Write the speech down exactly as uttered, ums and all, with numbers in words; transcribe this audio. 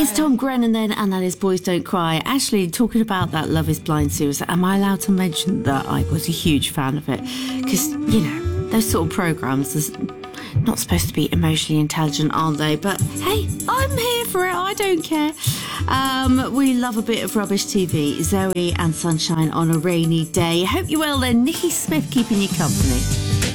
It's Tom Grennan then, and that is Boys Don't Cry. Actually, talking about that Love is Blind series, am I allowed to mention that I was a huge fan of it? Because, you know, those sort of programmes are not supposed to be emotionally intelligent, are they? But hey, I'm here for it, I don't care. Um, we love a bit of rubbish T V. Zoe and Sunshine on a Rainy Day. Hope you're well then. Nikki Smith keeping you company.